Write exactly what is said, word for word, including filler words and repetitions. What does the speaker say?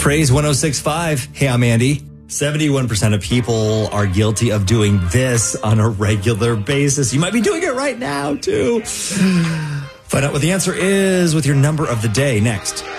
Praise one oh six point five. Hey, I'm Andy. seventy-one percent of people are guilty of doing this on a regular basis. You might be doing it right now, too. Find out what the answer is with your number of the day next.